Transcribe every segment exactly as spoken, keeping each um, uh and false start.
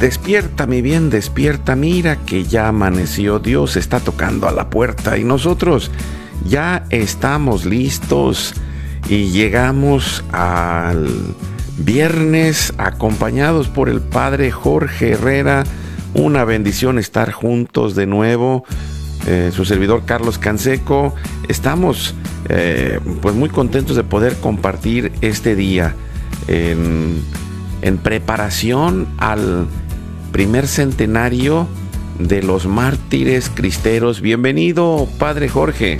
despierta, mi bien, despierta, mira que ya amaneció, Dios está tocando a la puerta y nosotros ya estamos listos y llegamos al viernes acompañados por el Padre Jorge Herrera. Una bendición estar juntos de nuevo. Eh, su servidor Carlos Canseco. Estamos eh, pues muy contentos de poder compartir este día en, en preparación al primer centenario de los mártires cristeros. Bienvenido, Padre Jorge.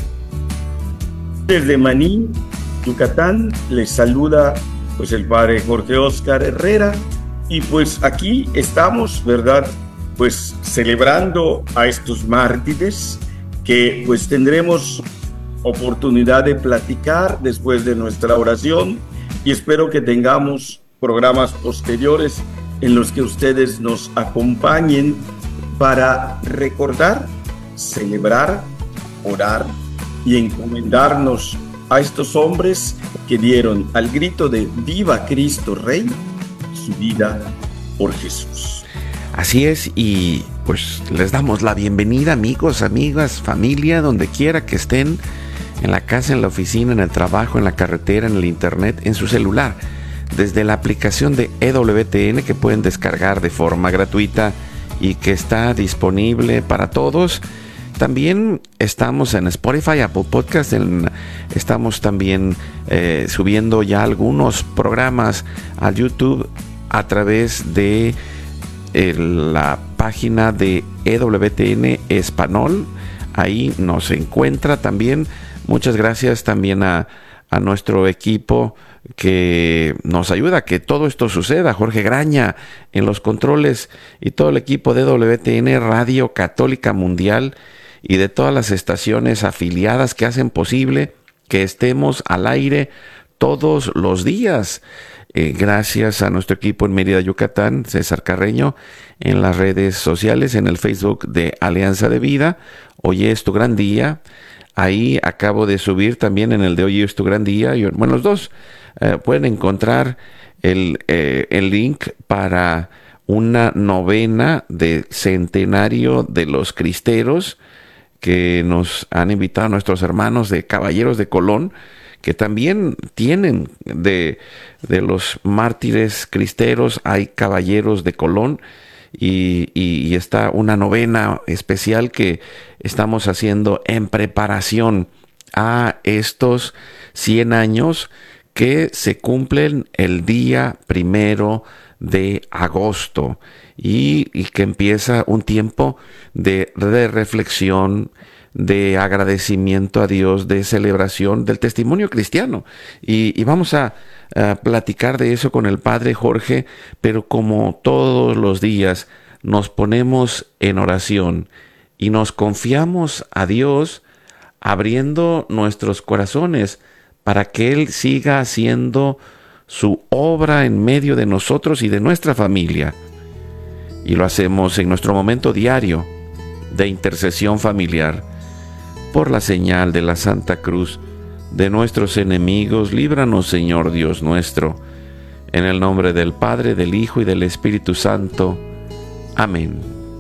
Desde Maní, Yucatán, les saluda pues el Padre Jorge Óscar Herrera, y pues aquí estamos, ¿verdad?, pues celebrando a estos mártires que pues tendremos oportunidad de platicar después de nuestra oración, y espero que tengamos programas posteriores en los que ustedes nos acompañen para recordar, celebrar, orar y encomendarnos a estos hombres que dieron al grito de ¡Viva Cristo Rey! Su vida por Jesús. Así es, y pues les damos la bienvenida, amigos, amigas, familia, donde quiera que estén, en la casa, en la oficina, en el trabajo, en la carretera, en el internet, en su celular, desde la aplicación de E W T N que pueden descargar de forma gratuita y que está disponible para todos. También estamos en Spotify, Apple Podcast, en, estamos también eh, subiendo ya algunos programas a YouTube a través de la página de E W T N Español. Ahí nos encuentra también. Muchas gracias también a, a nuestro equipo que nos ayuda a que todo esto suceda. Jorge Graña en los controles y todo el equipo de E W T N Radio Católica Mundial y de todas las estaciones afiliadas que hacen posible que estemos al aire todos los días. Eh, gracias a nuestro equipo en Mérida, Yucatán, César Carreño, en las redes sociales, en el Facebook de Alianza de Vida. Hoy es tu gran día. Ahí acabo de subir también en el de Hoy es tu gran día. Y, bueno, los dos eh, pueden encontrar el, eh, el link para una novena de centenario de los cristeros que nos han invitado a nuestros hermanos de Caballeros de Colón, que también tienen de, de los mártires cristeros, hay Caballeros de Colón, y, y, y está una novena especial que estamos haciendo en preparación a estos cien años que se cumplen el día primero de agosto y, y que empieza un tiempo de, de reflexión, de agradecimiento a Dios, de celebración del testimonio cristiano. Y, y vamos a, a platicar de eso con el Padre Jorge, pero como todos los días nos ponemos en oración y nos confiamos a Dios, abriendo nuestros corazones para que Él siga haciendo su obra en medio de nosotros y de nuestra familia. Y lo hacemos en nuestro momento diario de intercesión familiar. Por la señal de la Santa Cruz de nuestros enemigos, líbranos, Señor Dios nuestro, en el nombre del Padre, del Hijo y del Espíritu Santo. Amén.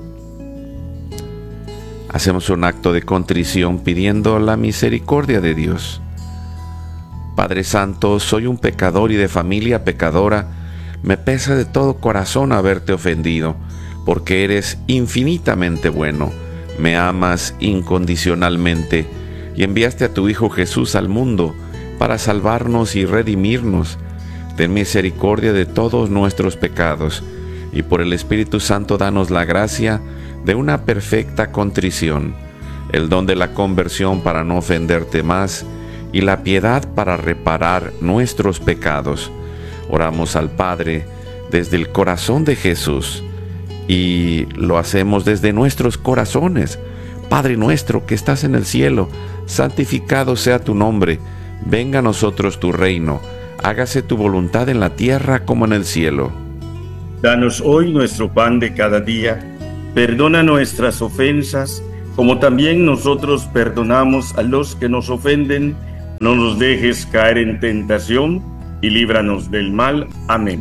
Hacemos un acto de contrición pidiendo la misericordia de Dios. Padre Santo, soy un pecador y de familia pecadora. Me pesa de todo corazón haberte ofendido, porque eres infinitamente bueno. Me amas incondicionalmente y enviaste a tu Hijo Jesús al mundo para salvarnos y redimirnos. Ten misericordia de todos nuestros pecados y por el Espíritu Santo danos la gracia de una perfecta contrición, el don de la conversión para no ofenderte más y la piedad para reparar nuestros pecados. Oramos al Padre desde el corazón de Jesús. Y lo hacemos desde nuestros corazones. Padre nuestro que estás en el cielo, santificado sea tu nombre. Venga a nosotros tu reino. Hágase tu voluntad en la tierra como en el cielo. Danos hoy nuestro pan de cada día. Perdona nuestras ofensas, como también nosotros perdonamos a los que nos ofenden. No nos dejes caer en tentación y líbranos del mal. Amén.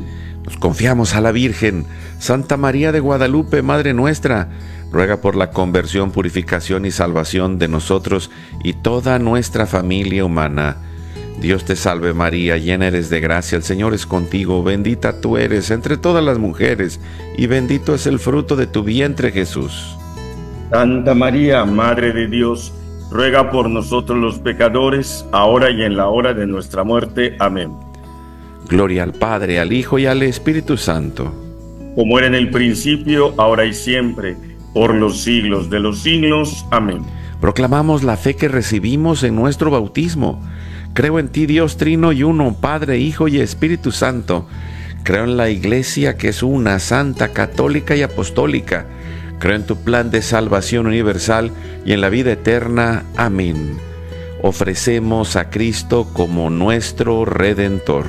Nos confiamos a la Virgen. Santa María de Guadalupe, Madre nuestra, ruega por la conversión, purificación y salvación de nosotros y toda nuestra familia humana. Dios te salve María, llena eres de gracia, el Señor es contigo, bendita tú eres entre todas las mujeres, y bendito es el fruto de tu vientre Jesús. Santa María, Madre de Dios, ruega por nosotros los pecadores, ahora y en la hora de nuestra muerte. Amén. Gloria al Padre, al Hijo y al Espíritu Santo. Como era en el principio, ahora y siempre, por los siglos de los siglos. Amén. Proclamamos la fe que recibimos en nuestro bautismo. Creo en ti, Dios Trino y Uno, Padre, Hijo y Espíritu Santo. Creo en la Iglesia que es una, santa, católica y apostólica. Creo en tu plan de salvación universal y en la vida eterna. Amén. Ofrecemos a Cristo como nuestro Redentor.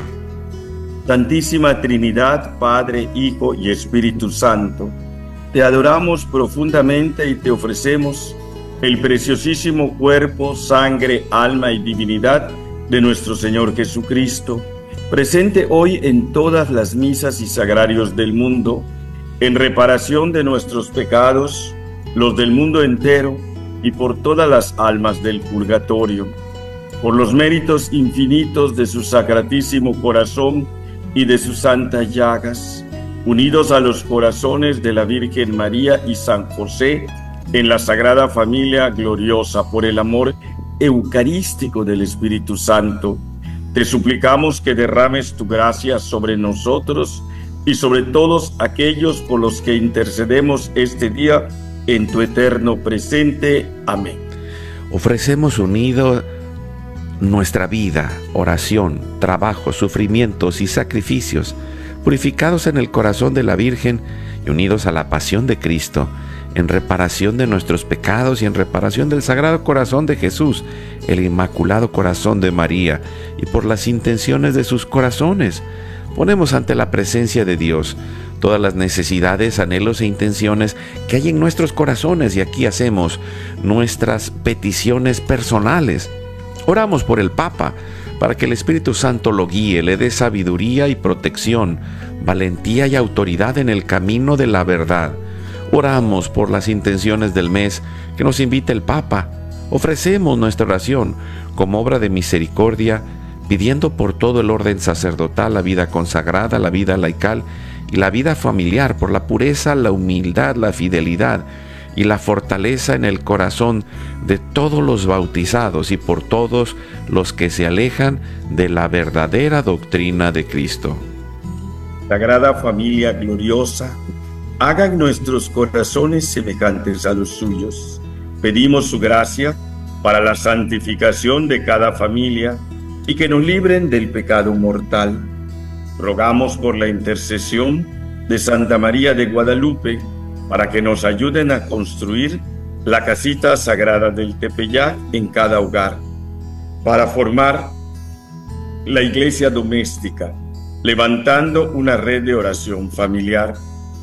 Santísima Trinidad, Padre, Hijo y Espíritu Santo, te adoramos profundamente y te ofrecemos el preciosísimo cuerpo, sangre, alma y divinidad de nuestro Señor Jesucristo, presente hoy en todas las misas y sagrarios del mundo, en reparación de nuestros pecados, los del mundo entero y por todas las almas del purgatorio, por los méritos infinitos de su sacratísimo corazón y de sus santas llagas, unidos a los corazones de la Virgen María y San José, en la Sagrada Familia gloriosa, por el amor eucarístico del Espíritu Santo, te suplicamos que derrames tu gracia sobre nosotros y sobre todos aquellos por los que intercedemos este día en tu eterno presente. Amén. Ofrecemos unido nuestra vida, oración, trabajo, sufrimientos y sacrificios, purificados en el corazón de la Virgen y unidos a la pasión de Cristo, en reparación de nuestros pecados y en reparación del Sagrado Corazón de Jesús, el Inmaculado Corazón de María, y por las intenciones de sus corazones. Ponemos ante la presencia de Dios todas las necesidades, anhelos e intenciones que hay en nuestros corazones, y aquí hacemos nuestras peticiones personales. Oramos por el Papa, para que el Espíritu Santo lo guíe, le dé sabiduría y protección, valentía y autoridad en el camino de la verdad. Oramos por las intenciones del mes que nos invita el Papa. Ofrecemos nuestra oración como obra de misericordia, pidiendo por todo el orden sacerdotal, la vida consagrada, la vida laical y la vida familiar, por la pureza, la humildad, la fidelidad y la fortaleza en el corazón de todos los bautizados y por todos los que se alejan de la verdadera doctrina de Cristo. Sagrada Familia gloriosa, hagan nuestros corazones semejantes a los suyos. Pedimos su gracia para la santificación de cada familia y que nos libren del pecado mortal. Rogamos por la intercesión de Santa María de Guadalupe para que nos ayuden a construir la casita sagrada del Tepeyac en cada hogar, para formar la iglesia doméstica, levantando una red de oración familiar,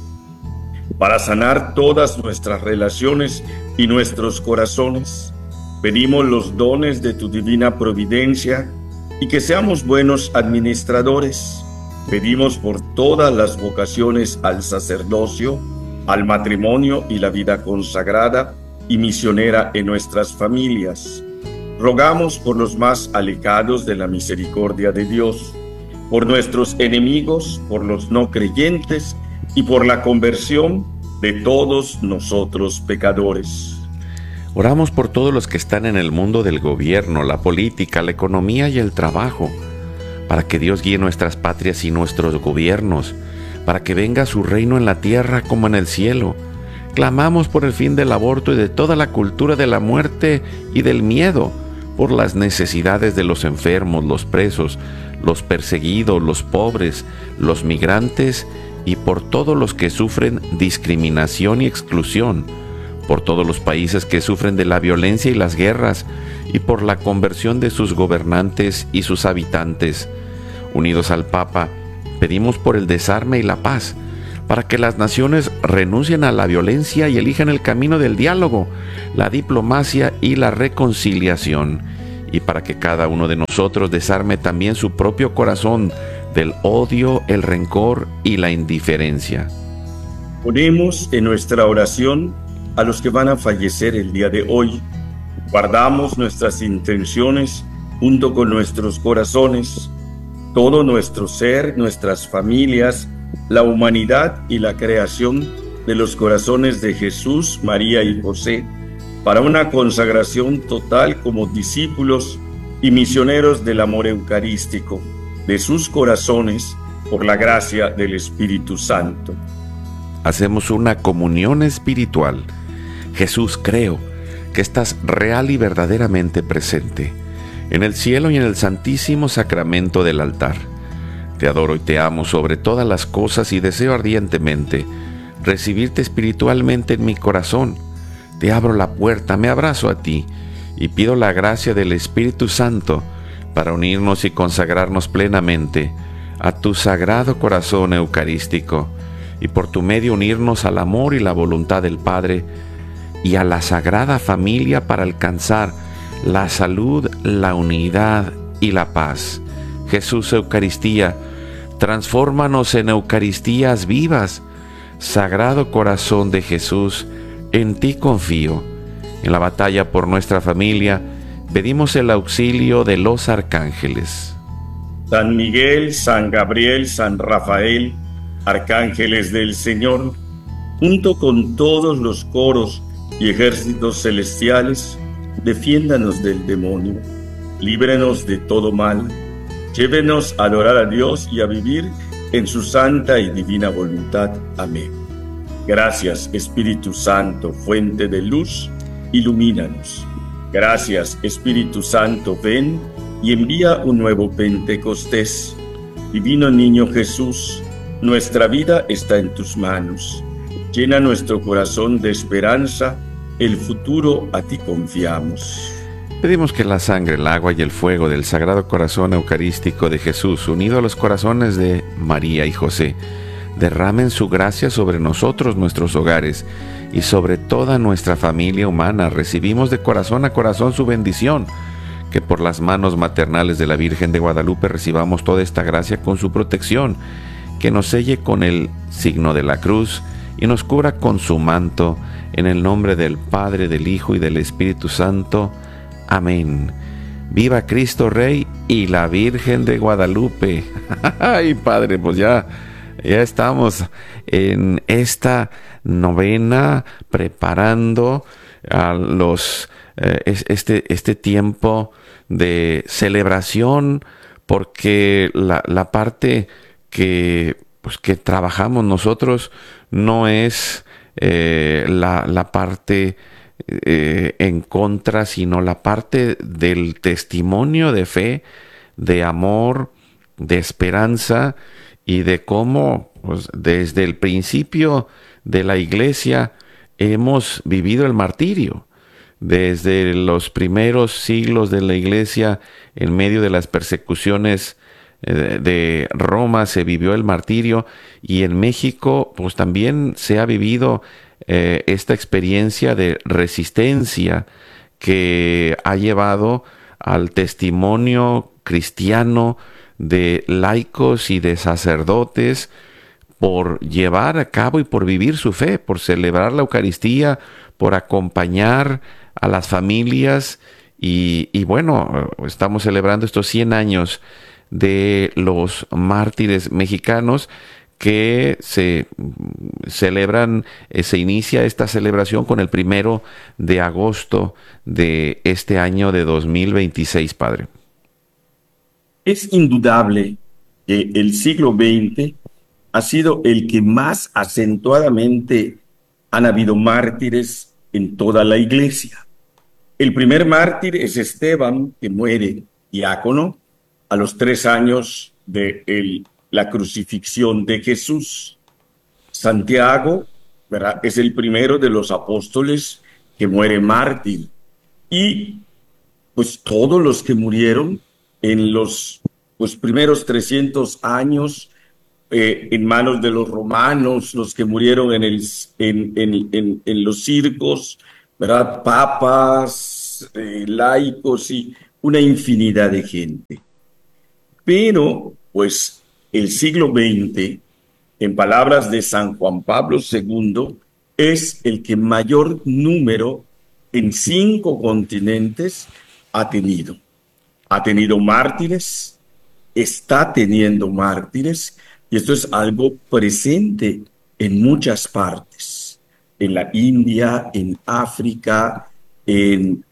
para sanar todas nuestras relaciones y nuestros corazones. Pedimos los dones de tu divina providencia y que seamos buenos administradores. Pedimos por todas las vocaciones al sacerdocio, al matrimonio y la vida consagrada y misionera en nuestras familias. Rogamos por los más alejados de la misericordia de Dios, por nuestros enemigos, por los no creyentes y por la conversión de todos nosotros pecadores. Oramos por todos los que están en el mundo del gobierno, la política, la economía y el trabajo, para que Dios guíe nuestras patrias y nuestros gobiernos, para que venga su reino en la tierra como en el cielo. Clamamos por el fin del aborto y de toda la cultura de la muerte y del miedo, por las necesidades de los enfermos, los presos, los perseguidos, los pobres, los migrantes y por todos los que sufren discriminación y exclusión, por todos los países que sufren de la violencia y las guerras y por la conversión de sus gobernantes y sus habitantes. Unidos al Papa, pedimos por el desarme y la paz, para que las naciones renuncien a la violencia y elijan el camino del diálogo, la diplomacia y la reconciliación, y para que cada uno de nosotros desarme también su propio corazón del odio, el rencor y la indiferencia. Ponemos en nuestra oración a los que van a fallecer el día de hoy. Guardamos nuestras intenciones junto con nuestros corazones, todo nuestro ser, nuestras familias, la humanidad y la creación de los corazones de Jesús, María y José, para una consagración total como discípulos y misioneros del amor eucarístico de sus corazones por la gracia del Espíritu Santo. Hacemos una comunión espiritual. Jesús, creo que estás real y verdaderamente presente en el cielo y en el santísimo sacramento del altar. Te adoro y te amo sobre todas las cosas y deseo ardientemente recibirte espiritualmente en mi corazón. Te abro la puerta, me abrazo a ti y pido la gracia del Espíritu Santo para unirnos y consagrarnos plenamente a tu sagrado corazón eucarístico y por tu medio unirnos al amor y la voluntad del Padre y a la sagrada familia para alcanzar la salud, la unidad y la paz. Jesús, Eucaristía, transfórmanos en Eucaristías vivas. Sagrado Corazón de Jesús, en ti confío. En la batalla por nuestra familia, pedimos el auxilio de los arcángeles. San Miguel, San Gabriel, San Rafael, arcángeles del Señor, junto con todos los coros y ejércitos celestiales, defiéndanos del demonio, líbrenos de todo mal, llévenos a adorar a Dios y a vivir en su santa y divina voluntad. Amén. Gracias, Espíritu Santo, fuente de luz, ilumínanos. Gracias, Espíritu Santo, ven y envía un nuevo Pentecostés. Divino Niño Jesús, nuestra vida está en tus manos. Llena nuestro corazón de esperanza, el futuro a ti confiamos. Pedimos que la sangre, el agua y el fuego del Sagrado Corazón Eucarístico de Jesús, unido a los corazones de María y José, derramen su gracia sobre nosotros, nuestros hogares y sobre toda nuestra familia humana. Recibimos de corazón a corazón su bendición. Que por las manos maternales de la Virgen de Guadalupe recibamos toda esta gracia con su protección. Que nos selle con el signo de la cruz y nos cubra con su manto. En el nombre del Padre, del Hijo y del Espíritu Santo. Amén. Viva Cristo Rey y la Virgen de Guadalupe. Ay, Padre, pues ya, ya estamos en esta novena preparando a los eh, este, este tiempo de celebración, porque la, la parte que, pues, que trabajamos nosotros no es eh, la, la parte Eh, en contra, sino la parte del testimonio de fe, de amor, de esperanza y de cómo, pues, desde el principio de la Iglesia hemos vivido el martirio. Desde los primeros siglos de la Iglesia, en medio de las persecuciones eh, de Roma, se vivió el martirio, y en México pues también se ha vivido Eh, esta experiencia de resistencia que ha llevado al testimonio cristiano de laicos y de sacerdotes por llevar a cabo y por vivir su fe, por celebrar la Eucaristía, por acompañar a las familias y, y bueno, estamos celebrando estos cien años de los mártires mexicanos que se celebran, eh, se inicia esta celebración con el primero de agosto de este año de dos mil veintiséis, Padre. Es indudable que el siglo veinte ha sido el que más acentuadamente han habido mártires en toda la Iglesia. El primer mártir es Esteban, que muere diácono a los tres años de el la crucifixión de Jesús. Santiago, ¿verdad?, es el primero de los apóstoles que muere mártir. Y pues todos los que murieron en los pues, primeros trescientos años eh, en manos de los romanos, los que murieron en, el, en, en, en, en los circos, ¿verdad?, papas, eh, laicos y una infinidad de gente. Pero pues el siglo veinte, en palabras de San Juan Pablo segundo, es el que mayor número en cinco continentes ha tenido. Ha tenido mártires, está teniendo mártires, y esto es algo presente en muchas partes, en la India, en África, en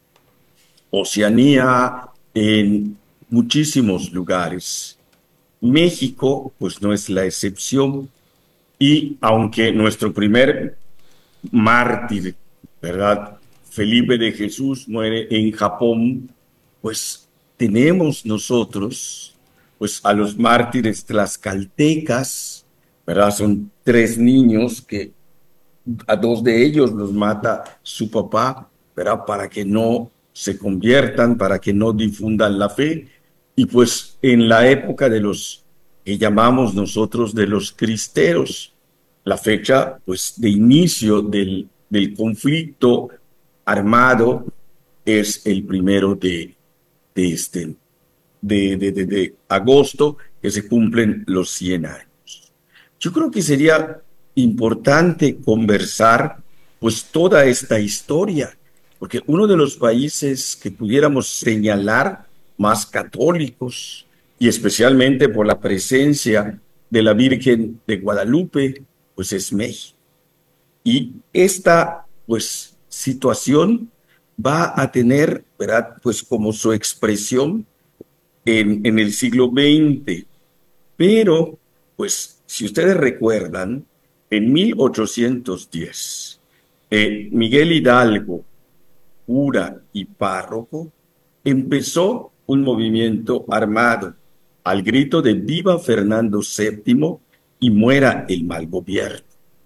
Oceanía, en muchísimos lugares. México, pues no es la excepción, y aunque nuestro primer mártir, ¿verdad? Felipe de Jesús muere en Japón, pues tenemos nosotros, pues a los mártires tlaxcaltecas, ¿verdad? Son tres niños que a dos de ellos los mata su papá, ¿verdad? Para que no se conviertan, para que no difundan la fe. Y pues en la época de los que llamamos nosotros de los cristeros, la fecha pues de inicio del, del conflicto armado es el primero de, de, este, de, de, de, de agosto, que se cumplen los cien años. Yo creo que sería importante conversar pues toda esta historia, porque uno de los países que pudiéramos señalar más católicos, y especialmente por la presencia de la Virgen de Guadalupe, pues es México. Y esta pues situación va a tener, ¿verdad? Pues como su expresión en, en el siglo veinte. Pero, pues, si ustedes recuerdan, en mil ochocientos diez, eh, Miguel Hidalgo, cura y párroco, empezó un movimiento armado al grito de «Viva Fernando séptimo y muera el mal gobierno».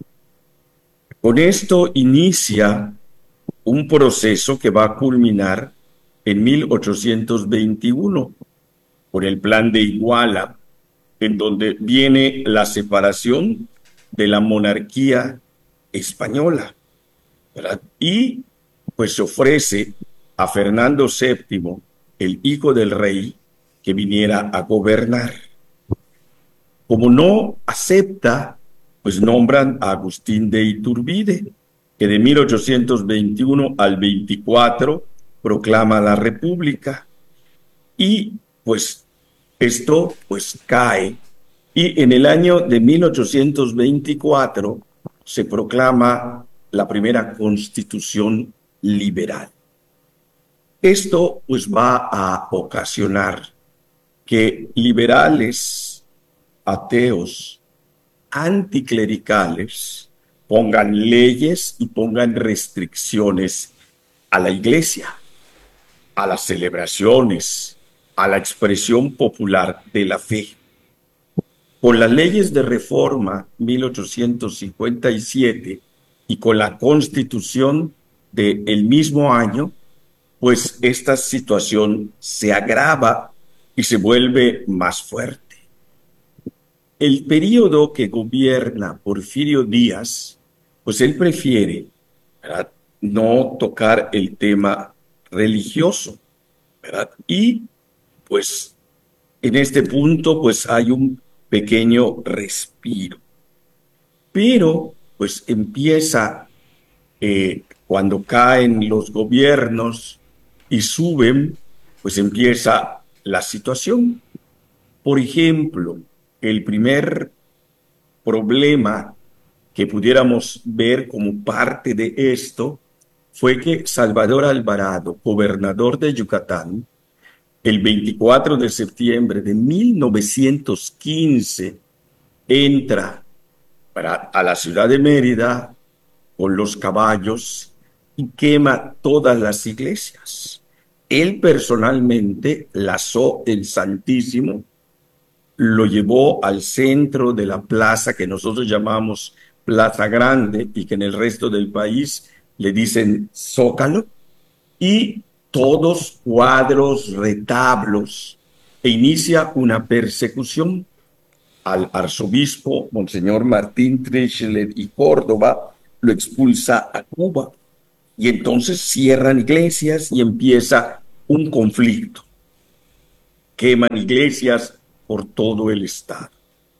Con esto inicia un proceso que va a culminar en mil ochocientos veintiuno por el Plan de Iguala, en donde viene la separación de la monarquía española, ¿verdad? Y pues se ofrece a Fernando séptimo, el hijo del rey, que viniera a gobernar. Como no acepta, pues nombran a Agustín de Iturbide, que de mil ochocientos veintiuno al veinticuatro proclama la República. Y pues esto pues cae, y en el año de mil ochocientos veinticuatro se proclama la primera Constitución liberal. Esto pues va a ocasionar que liberales, ateos, anticlericales pongan leyes y pongan restricciones a la iglesia, a las celebraciones, a la expresión popular de la fe. Con las leyes de reforma mil ochocientos cincuenta y siete y con la Constitución del mismo año, pues esta situación se agrava y se vuelve más fuerte. El periodo que gobierna Porfirio Díaz, pues él prefiere, ¿verdad?, no tocar el tema religioso, ¿verdad? Y pues en este punto pues hay un pequeño respiro. Pero pues empieza eh, cuando caen los gobiernos y suben, pues empieza la situación. Por ejemplo, el primer problema que pudiéramos ver como parte de esto fue que Salvador Alvarado, gobernador de Yucatán, el veinticuatro de septiembre de mil novecientos quince, entra para, a la ciudad de Mérida con los caballos y quema todas las iglesias. Él personalmente lazó el Santísimo, lo llevó al centro de la plaza que nosotros llamamos Plaza Grande y que en el resto del país le dicen Zócalo, y todos cuadros, retablos, e inicia una persecución. Al arzobispo Monseñor Martín Treschler y Córdoba lo expulsa a Cuba, y entonces cierran iglesias y empieza un conflicto. Queman iglesias por todo el estado.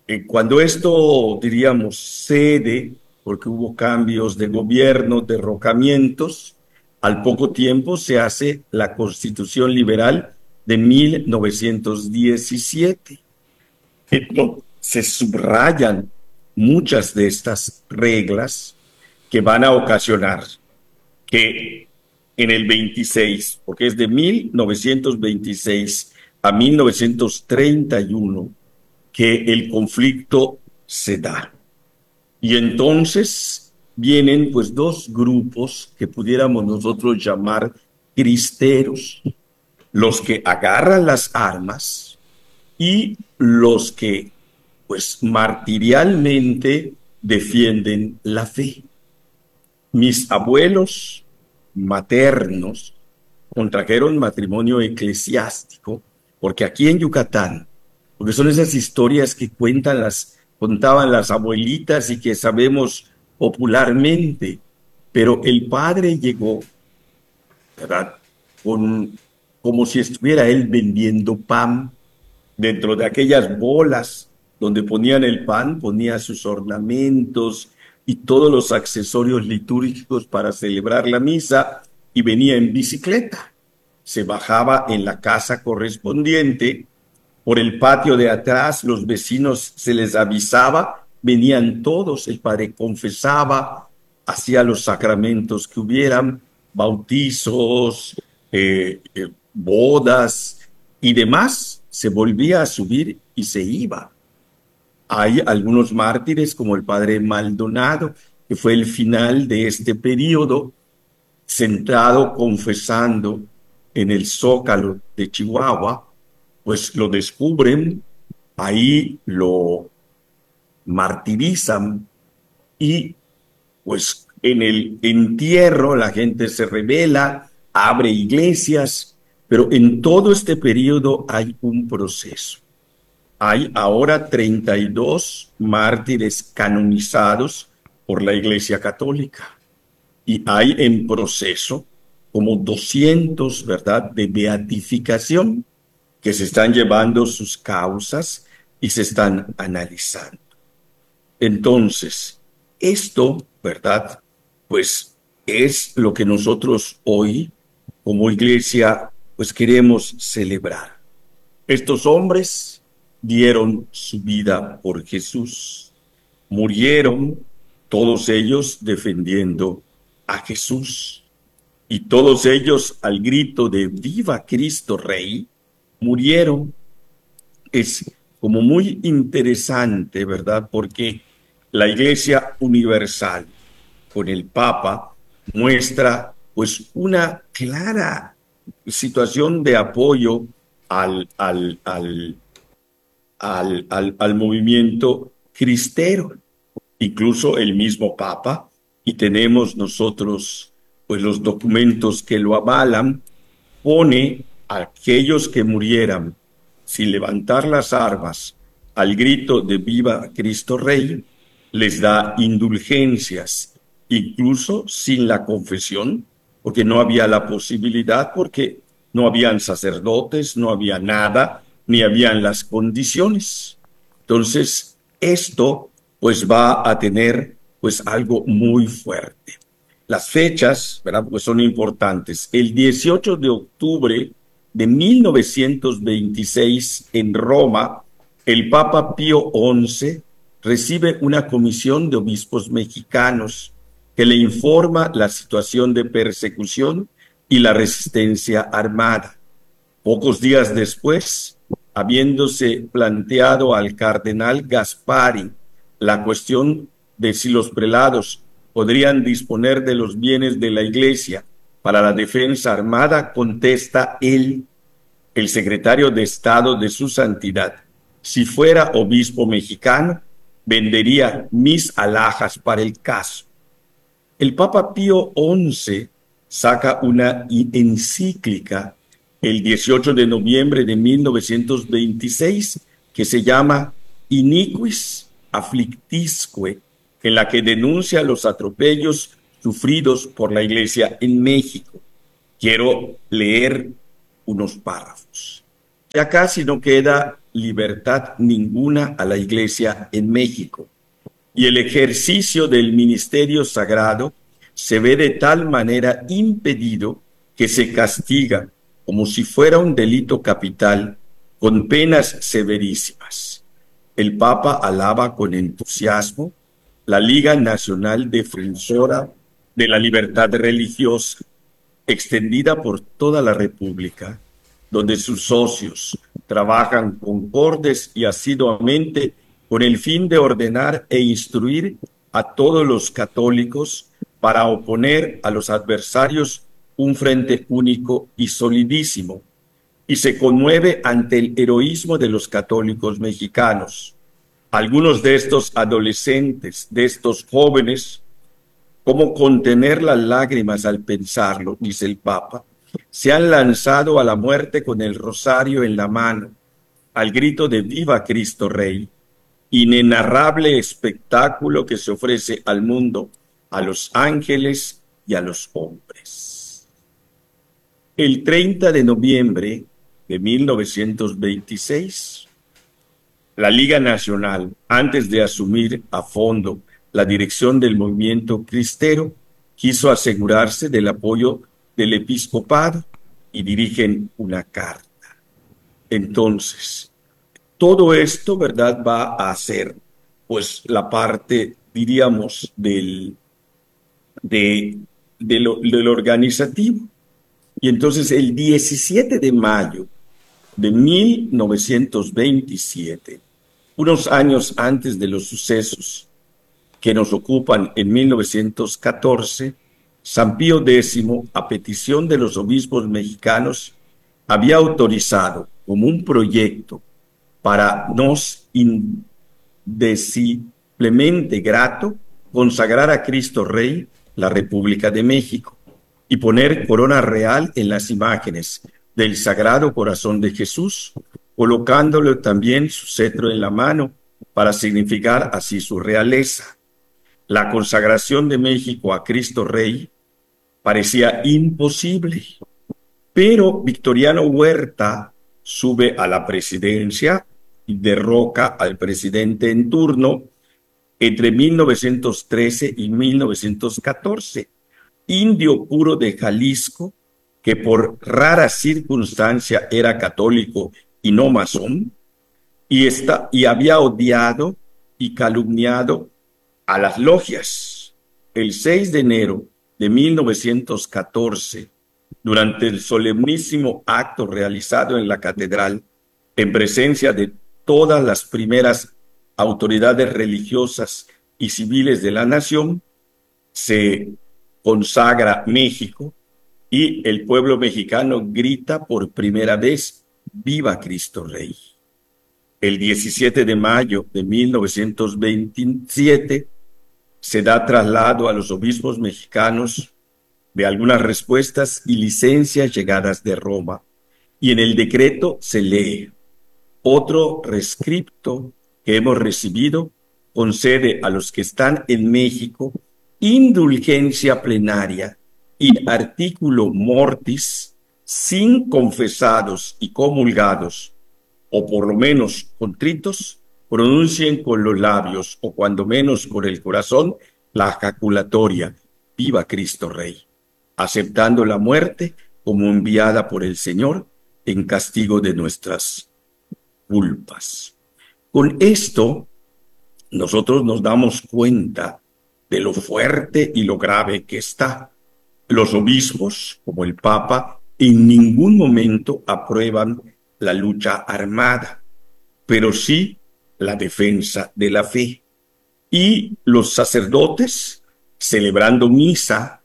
Eh, cuando esto, diríamos, cede, porque hubo cambios de gobierno, derrocamientos, al poco tiempo se hace la Constitución Liberal de mil novecientos diecisiete. Entonces, se subrayan muchas de estas reglas que van a ocasionar que en el veintiséis, porque es de mil novecientos veintiséis a mil novecientos treinta y uno, que el conflicto se da. Y entonces vienen pues dos grupos que pudiéramos nosotros llamar cristeros, los que agarran las armas y los que pues martirialmente defienden la fe. Mis abuelos maternos contrajeron matrimonio eclesiástico, porque aquí en Yucatán, porque son esas historias que cuentan las, contaban las abuelitas y que sabemos popularmente, pero el padre llegó, ¿verdad? Con, como si estuviera él vendiendo pan, dentro de aquellas bolas donde ponían el pan, ponía sus ornamentos y todos los accesorios litúrgicos para celebrar la misa, y venía en bicicleta. Se bajaba en la casa correspondiente, por el patio de atrás los vecinos se les avisaba, venían todos, el padre confesaba, hacía los sacramentos que hubieran, bautizos, eh, eh, bodas y demás, se volvía a subir y se iba. Hay algunos mártires como el padre Maldonado, que fue el final de este periodo, sentado confesando en el Zócalo de Chihuahua, pues lo descubren, ahí lo martirizan y pues en el entierro la gente se rebela, abre iglesias, pero en todo este periodo hay un proceso. Hay ahora treinta y dos mártires canonizados por la Iglesia Católica y hay en proceso como doscientos, ¿verdad?, de beatificación que se están llevando sus causas y se están analizando. Entonces, esto, ¿verdad?, pues es lo que nosotros hoy como iglesia pues queremos celebrar. Estos hombres dieron su vida por Jesús, murieron todos ellos defendiendo a Jesús, y todos ellos al grito de ¡Viva Cristo Rey! Murieron. Es como muy interesante, ¿verdad? Porque la Iglesia Universal con el Papa muestra pues una clara situación de apoyo al, al, al Al, al, al movimiento cristero, incluso el mismo Papa, y tenemos nosotros pues los documentos que lo avalan, pone a aquellos que murieran sin levantar las armas al grito de Viva Cristo Rey, les da indulgencias, incluso sin la confesión, porque no había la posibilidad, porque no habían sacerdotes, no había nada, ni habían las condiciones. Entonces, esto pues va a tener pues algo muy fuerte. Las fechas, ¿verdad?, pues son importantes. El dieciocho de octubre de mil novecientos veintiséis en Roma, el Papa Pío once recibe una comisión de obispos mexicanos que le informa la situación de persecución y la resistencia armada. Pocos días después, habiéndose planteado al cardenal Gaspari la cuestión de si los prelados podrían disponer de los bienes de la Iglesia para la defensa armada, contesta él, el secretario de Estado de su Santidad: si fuera obispo mexicano, vendería mis alhajas para el caso. El Papa Pío once saca una encíclica el dieciocho de noviembre de mil novecientos veintiséis, que se llama Iniquis Afflictisque, en la que denuncia los atropellos sufridos por la Iglesia en México. Quiero leer unos párrafos. Ya casi no queda libertad ninguna a la Iglesia en México. Y el ejercicio del ministerio sagrado se ve de tal manera impedido que se castiga como si fuera un delito capital con penas severísimas. El Papa alaba con entusiasmo la Liga Nacional Defensora de la Libertad Religiosa, extendida por toda la República, donde sus socios trabajan concordes y asiduamente con el fin de ordenar e instruir a todos los católicos para oponer a los adversarios un frente único y solidísimo, y se conmueve ante el heroísmo de los católicos mexicanos. Algunos de estos adolescentes, de estos jóvenes, ¿cómo contener las lágrimas al pensarlo?, dice el Papa, se han lanzado a la muerte con el rosario en la mano, al grito de ¡Viva Cristo Rey! Inenarrable espectáculo que se ofrece al mundo, a los ángeles y a los hombres. El treinta de noviembre de mil novecientos veintiséis, la Liga Nacional, antes de asumir a fondo la dirección del movimiento cristero, quiso asegurarse del apoyo del episcopado y dirigen una carta. Entonces, todo esto, ¿verdad?, va a ser, pues, la parte, diríamos, del, de, de lo, del organizativo. Y entonces, el diecisiete de mayo de mil novecientos veintisiete, unos años antes de los sucesos que nos ocupan en mil novecientos catorce, San Pío X, a petición de los obispos mexicanos, había autorizado como un proyecto para nos indeciblemente grato consagrar a Cristo Rey la República de México y poner corona real en las imágenes del Sagrado Corazón de Jesús, colocándole también su cetro en la mano para significar así su realeza. La consagración de México a Cristo Rey parecía imposible, pero Victoriano Huerta sube a la presidencia y derroca al presidente en turno entre mil novecientos trece y mil novecientos catorce, indio puro de Jalisco, que por rara circunstancia era católico y no masón, y, está, y había odiado y calumniado a las logias. El seis de enero de mil novecientos catorce, durante el solemnísimo acto realizado en la catedral, en presencia de todas las primeras autoridades religiosas y civiles de la nación, se consagra México y el pueblo mexicano grita por primera vez ¡Viva Cristo Rey! El diecisiete de mayo de mil novecientos veintisiete se da traslado a los obispos mexicanos de algunas respuestas y licencias llegadas de Roma, y en el decreto se lee: otro rescripto que hemos recibido concede a los que están en México indulgencia plenaria y artículo mortis sin confesados y comulgados, o por lo menos contritos, pronuncien con los labios o cuando menos con el corazón la jaculatoria ¡Viva Cristo Rey!, aceptando la muerte como enviada por el Señor en castigo de nuestras culpas. Con esto, nosotros nos damos cuenta de lo fuerte y lo grave que está. Los obispos, como el Papa, en ningún momento aprueban la lucha armada, pero sí la defensa de la fe. Y los sacerdotes, celebrando misa,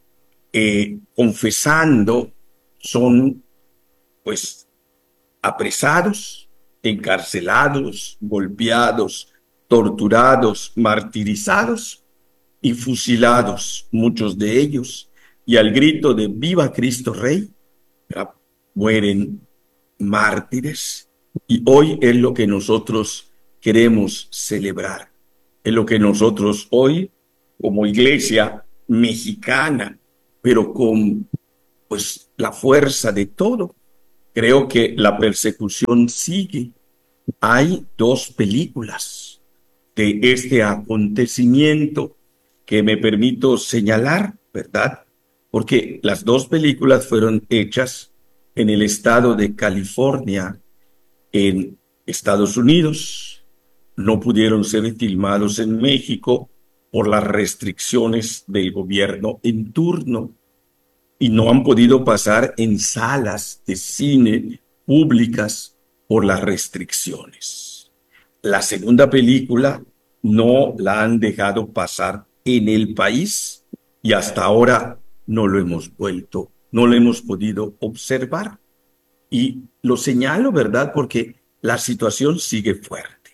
eh, confesando, son pues apresados, encarcelados, golpeados, torturados, martirizados y fusilados, muchos de ellos, y al grito de ¡Viva Cristo Rey!, mueren mártires. Y hoy es lo que nosotros queremos celebrar, es lo que nosotros hoy, como iglesia mexicana, pero con pues la fuerza de todo, creo que la persecución sigue, hay dos películas de este acontecimiento que me permito señalar, ¿verdad? Porque las dos películas fueron hechas en el estado de California, en Estados Unidos. No pudieron ser filmados en México por las restricciones del gobierno en turno y no han podido pasar en salas de cine públicas por las restricciones. La segunda película no la han dejado pasar en el país y hasta ahora no lo hemos vuelto, no lo hemos podido observar. Y lo señalo, ¿verdad? Porque la situación sigue fuerte.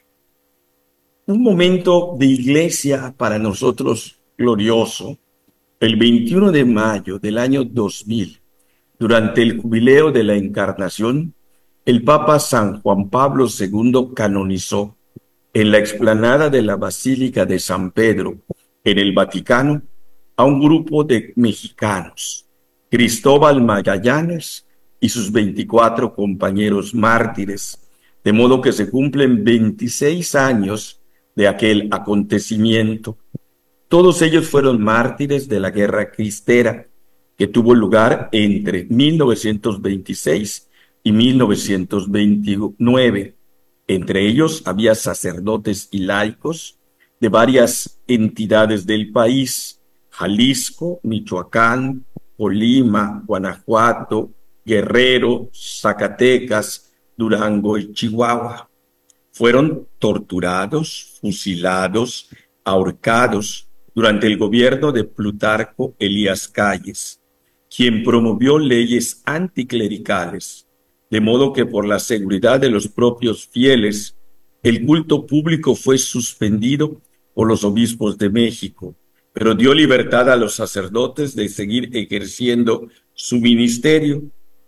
Un momento de iglesia para nosotros glorioso. El veintiuno de mayo del año dos mil, durante el jubileo de la Encarnación, el Papa San Juan Pablo segundo canonizó en la explanada de la Basílica de San Pedro, en el Vaticano, a un grupo de mexicanos, Cristóbal Magallanes y sus veinticuatro compañeros mártires, de modo que se cumplen veintiséis años de aquel acontecimiento. Todos ellos fueron mártires de la Guerra Cristera, que tuvo lugar entre mil novecientos veintiséis y mil novecientos veintinueve. Entre ellos había sacerdotes y laicos de varias entidades del país: Jalisco, Michoacán, Colima, Guanajuato, Guerrero, Zacatecas, Durango y Chihuahua. Fueron torturados, fusilados, ahorcados durante el gobierno de Plutarco Elías Calles, quien promovió leyes anticlericales, de modo que por la seguridad de los propios fieles, el culto público fue suspendido por los obispos de México, pero dio libertad a los sacerdotes de seguir ejerciendo su ministerio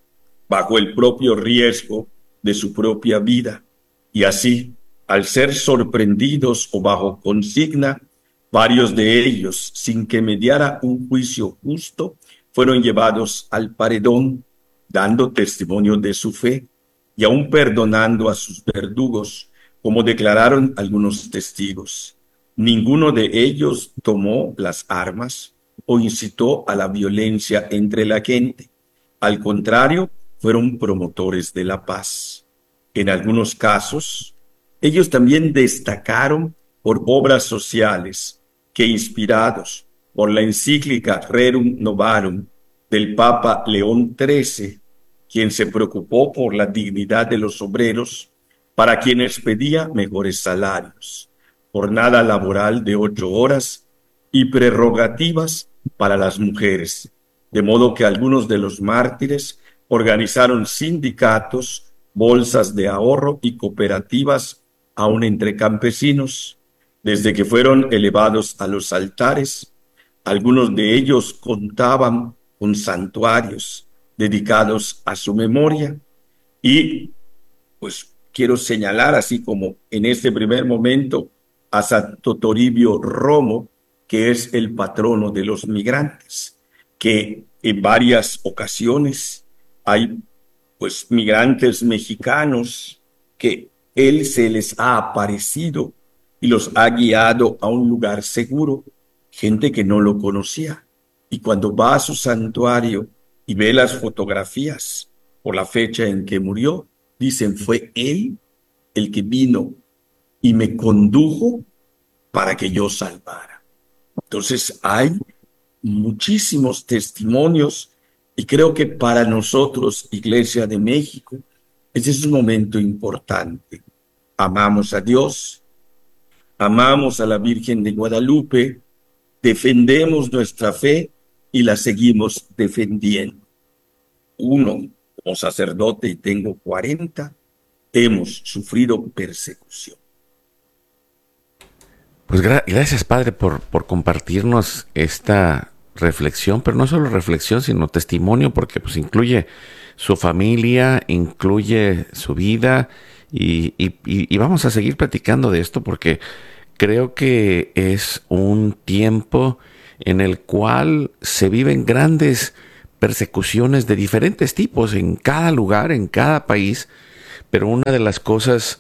bajo el propio riesgo de su propia vida. Y así, al ser sorprendidos o bajo consigna, varios de ellos, sin que mediara un juicio justo, fueron llevados al paredón, dando testimonio de su fe y aún perdonando a sus verdugos, como declararon algunos testigos. Ninguno de ellos tomó las armas o incitó a la violencia entre la gente. Al contrario, fueron promotores de la paz. En algunos casos, ellos también destacaron por obras sociales que, inspirados por la encíclica Rerum Novarum del Papa León trece, quien se preocupó por la dignidad de los obreros, para quienes pedía mejores salarios, jornada laboral de ocho horas y prerrogativas para las mujeres, de modo que algunos de los mártires organizaron sindicatos, bolsas de ahorro y cooperativas aún entre campesinos. Desde que fueron elevados a los altares, algunos de ellos contaban con santuarios dedicados a su memoria. Y pues quiero señalar, así como en este primer momento, a Santo Toribio Romo, que es el patrono de los migrantes, que en varias ocasiones hay pues migrantes mexicanos que él se les ha aparecido y los ha guiado a un lugar seguro, gente que no lo conocía. Y cuando va a su santuario y ve las fotografías por la fecha en que murió, dicen, fue él el que vino y me condujo para que yo salvara. Entonces hay muchísimos testimonios y creo que para nosotros, Iglesia de México, ese es un momento importante. Amamos a Dios, amamos a la Virgen de Guadalupe, defendemos nuestra fe y la seguimos defendiendo. Uno, como sacerdote, y tengo cuarenta, hemos sufrido persecución. Pues gra- gracias, Padre, por, por compartirnos esta reflexión, pero no solo reflexión, sino testimonio, porque pues incluye su familia, incluye su vida, y, y, y vamos a seguir platicando de esto porque creo que es un tiempo en el cual se viven grandes persecuciones de diferentes tipos en cada lugar, en cada país, pero una de las cosas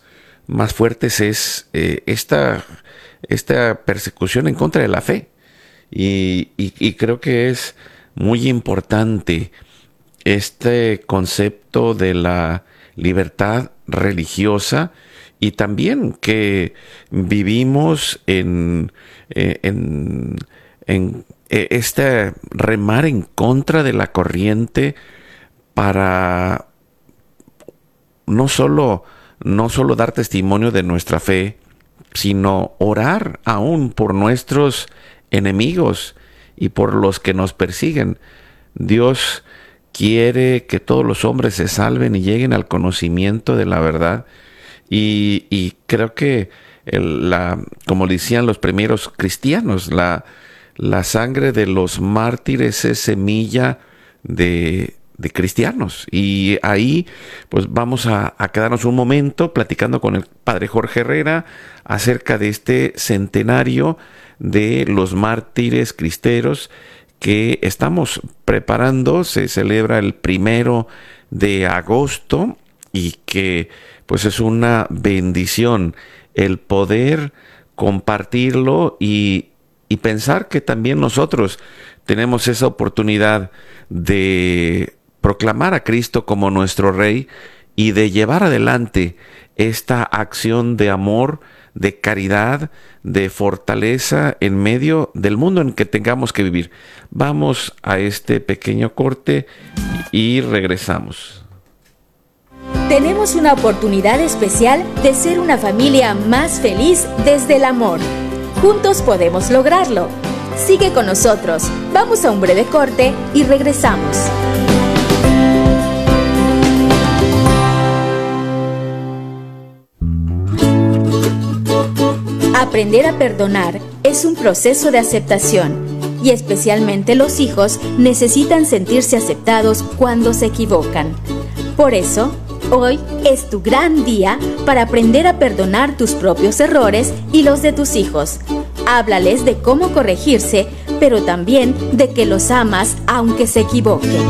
más fuertes es eh, esta, esta persecución en contra de la fe. Y, y, y creo que es muy importante este concepto de la libertad religiosa, y también que vivimos en, en, en este remar en contra de la corriente para no solo, no solo dar testimonio de nuestra fe, sino orar aún por nuestros enemigos y por los que nos persiguen. Dios quiere que todos los hombres se salven y lleguen al conocimiento de la verdad. Y, y creo que, el, la, como decían los primeros cristianos, la, la sangre de los mártires es semilla de, de cristianos. Y ahí pues vamos a, a quedarnos un momento platicando con el padre Jorge Herrera acerca de este centenario de los mártires cristeros que estamos preparando. Se celebra el primero de agosto y que pues es una bendición el poder compartirlo y, y pensar que también nosotros tenemos esa oportunidad de proclamar a Cristo como nuestro Rey y de llevar adelante esta acción de amor, de caridad, de fortaleza en medio del mundo en que tengamos que vivir. Vamos a este pequeño corte y regresamos. Tenemos una oportunidad especial de ser una familia más feliz desde el amor. Juntos podemos lograrlo. Sigue con nosotros. Vamos a un breve corte y regresamos. Aprender a perdonar es un proceso de aceptación, y especialmente los hijos necesitan sentirse aceptados cuando se equivocan. Por eso, hoy es tu gran día para aprender a perdonar tus propios errores y los de tus hijos. Háblales de cómo corregirse, pero también de que los amas aunque se equivoquen.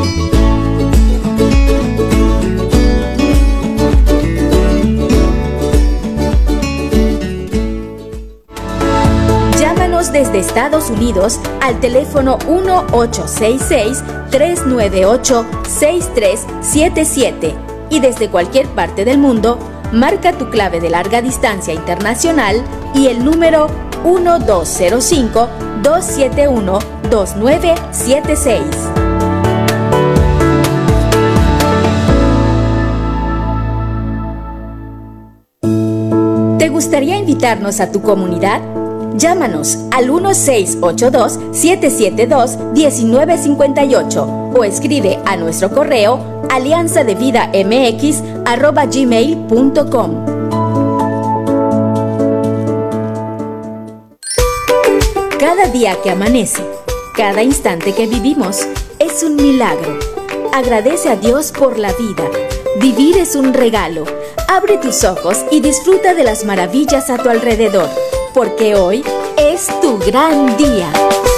Llámanos desde Estados Unidos al teléfono uno ocho seis seis, tres nueve ocho, seis tres siete siete. Y desde cualquier parte del mundo, marca tu clave de larga distancia internacional y el número uno dos cero cinco, dos siete uno, dos nueve siete seis. ¿Te gustaría invitarnos a tu comunidad? Llámanos al uno seis ocho dos, siete siete dos, uno nueve cinco ocho o escribe a nuestro correo alianza de vida m x arroba gmail punto com. Cada día que amanece, cada instante que vivimos, es un milagro. Agradece a Dios por la vida. Vivir es un regalo. Abre tus ojos y disfruta de las maravillas a tu alrededor, porque hoy es tu gran día.